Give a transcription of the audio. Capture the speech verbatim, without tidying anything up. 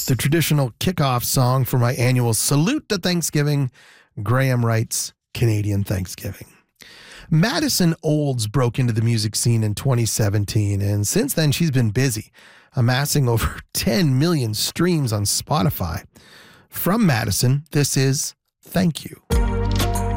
the traditional kickoff song for my annual Salute to Thanksgiving. Graham writes, Canadian Thanksgiving. Madison Olds broke into the music scene in twenty seventeen, and since then she's been busy, amassing over ten million streams on Spotify. From Madison, this is Thank You.